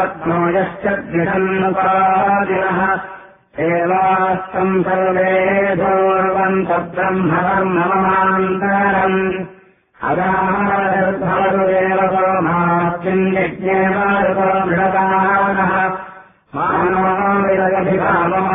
आत्मो यश्च द्विषन्नुपादिनः एवास्तम् सर्वे पूर्वन्तम् ब्रह्मकर्मममान्तरम् अदाभवतुरेव सोमास्मिन् यज्ञे मारुतो मृडकानः मानो विरगधिकामो